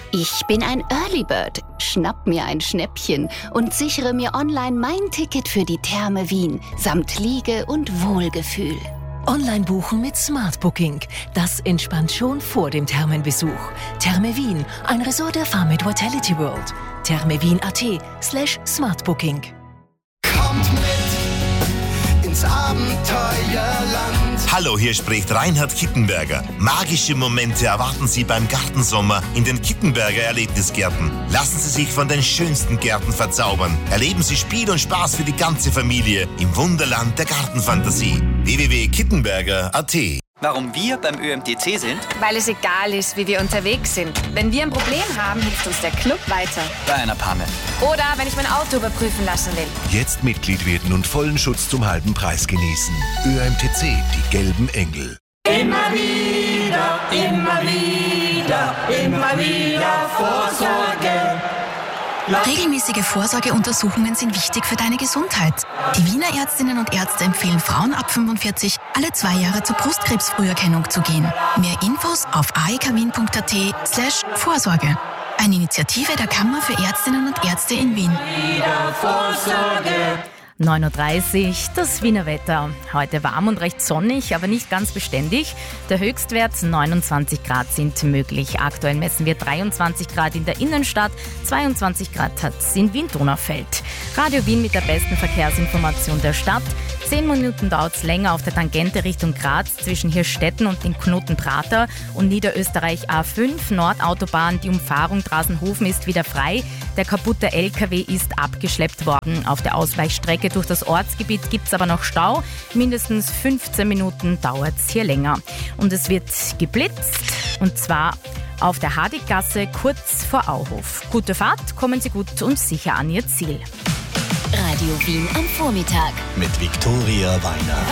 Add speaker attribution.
Speaker 1: Ich bin ein Early Bird, schnapp mir ein Schnäppchen und sichere mir online mein Ticket für die Therme Wien samt Liege und Wohlgefühl.
Speaker 2: Online buchen mit Smart Booking. Das entspannt schon vor dem Thermenbesuch. Therme Wien, ein Resort der Farmit Vitality World. thermewien.at/smartbooking.
Speaker 3: Kommt mit ins Abenteuerland.
Speaker 4: Hallo, hier spricht Reinhard Kittenberger. Magische Momente erwarten Sie beim Gartensommer in den Kittenberger Erlebnisgärten. Lassen Sie sich von den schönsten Gärten verzaubern. Erleben Sie Spiel und Spaß für die ganze Familie im Wunderland der Gartenfantasie. www.kittenberger.at.
Speaker 5: Warum wir beim ÖMTC sind?
Speaker 6: Weil es egal ist, wie wir unterwegs sind. Wenn wir ein Problem haben, hilft uns der Club weiter.
Speaker 5: Bei einer Panne.
Speaker 6: Oder wenn ich mein Auto überprüfen lassen will.
Speaker 7: Jetzt Mitglied werden und vollen Schutz zum halben Preis genießen. ÖMTC, die gelben Engel.
Speaker 3: Immer wieder, immer wieder, immer wieder Vorsorge.
Speaker 8: Regelmäßige Vorsorgeuntersuchungen sind wichtig für deine Gesundheit. Die Wiener Ärztinnen und Ärzte empfehlen Frauen ab 45 alle 2 Jahre zur Brustkrebsfrüherkennung zu gehen. Mehr Infos auf aekwien.at/Vorsorge. Eine Initiative der Kammer für Ärztinnen und Ärzte in Wien.
Speaker 9: 9.30 Uhr, das Wiener Wetter. Heute warm und recht sonnig, aber nicht ganz beständig. Der Höchstwert 29 Grad sind möglich. Aktuell messen wir 23 Grad in der Innenstadt, 22 Grad hat es in Wien-Donaufeld. Radio Wien mit der besten Verkehrsinformation der Stadt. 10 Minuten dauert es länger auf der Tangente Richtung Graz zwischen Hirstetten und dem Knoten Prater und Niederösterreich A5 Nordautobahn. Die Umfahrung Drasenhofen ist wieder frei. Der kaputte LKW ist abgeschleppt worden. Auf der Ausweichstrecke durch das Ortsgebiet gibt es aber noch Stau. Mindestens 15 Minuten dauert es hier länger. Und es wird geblitzt, und zwar auf der Hadiggasse kurz vor Auhof. Gute Fahrt, kommen Sie gut und sicher an Ihr Ziel.
Speaker 1: Radio Wien am Vormittag.
Speaker 7: Mit Viktoria Weiner.